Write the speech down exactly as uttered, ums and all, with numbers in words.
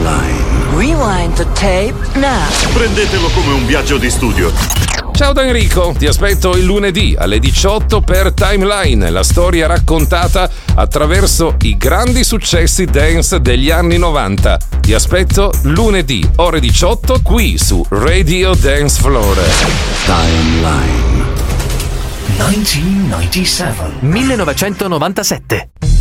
Timeline. Rewind the tape now. Prendetelo come un viaggio di studio. Ciao da Enrico, ti aspetto il lunedì alle diciotto per Timeline, la storia raccontata attraverso i grandi successi dance degli anni novanta. Ti aspetto lunedì, ore diciotto, qui su Radio Dance Floor. Timeline. millenovecentonovantasette.